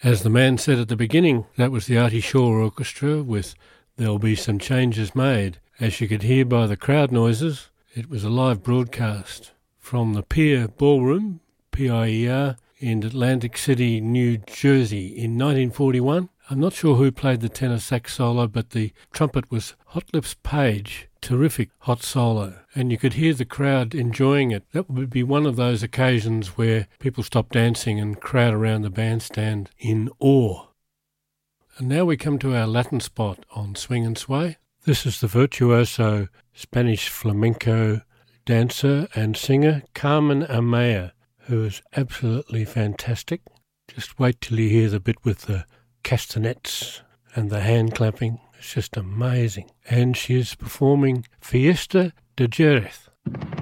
As the man said at the beginning, that was the Artie Shaw Orchestra with There'll Be Some Changes Made. As you could hear by the crowd noises, it was a live broadcast from the Pier Ballroom, PIER, in Atlantic City, New Jersey in 1941. I'm not sure who played the tenor sax solo, but the trumpet was Hot Lips Page. Terrific hot solo, and you could hear the crowd enjoying it. That would be one of those occasions where people stop dancing and crowd around the bandstand in awe. And now we come to our Latin spot on Swing and Sway. This is the virtuoso Spanish flamenco dancer and singer Carmen Amaya, who is absolutely fantastic. Just wait till you hear the bit with the castanets and the hand clapping. It's just amazing. And she is performing Fiesta de Jerez.